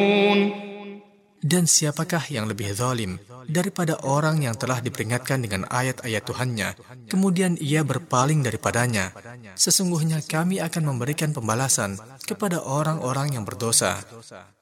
Dan siapakah yang lebih zalim daripada orang yang telah diperingatkan dengan ayat-ayat Tuhannya, kemudian ia berpaling daripadanya? Sesungguhnya kami akan memberikan pembalasan kepada orang-orang yang berdosa.